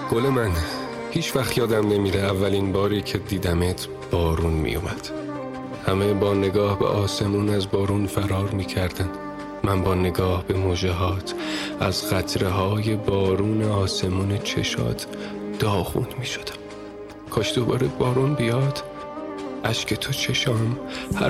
گل من، هیچ وقت یادم نمیره اولین باری که دیدمت بارون میومد. همه با نگاه به آسمون از بارون فرار میکردن. من با نگاه به موجهات از قطره های بارون آسمون چشات داغون میشدم. کاش دوباره بارون بیاد، اشک تو چشام هر